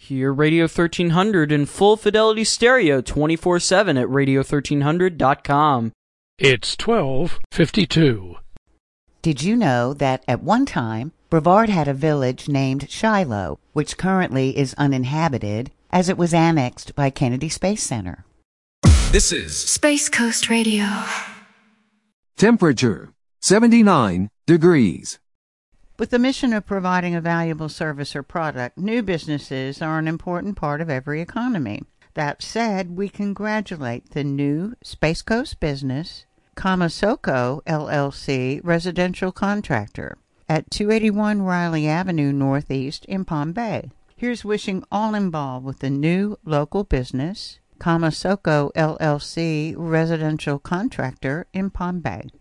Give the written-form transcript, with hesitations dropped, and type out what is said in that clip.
Hear Radio 1300 in full fidelity stereo 24/7 at radio1300.com. It's 12:52. Did you know that at one time, Brevard had a village named Shiloh, which currently is uninhabited as it was annexed by Kennedy Space Center? This is Space Coast Radio. temperature 79 degrees. With the mission of providing a valuable service or product, new businesses are an important part of every economy. That said, we congratulate the new Space Coast business, Kamasoko LLC residential contractor at 281 Riley Avenue Northeast in Palm Bay. Here's wishing all involved with the new local business, Kamasoko LLC residential contractor in Palm Bay.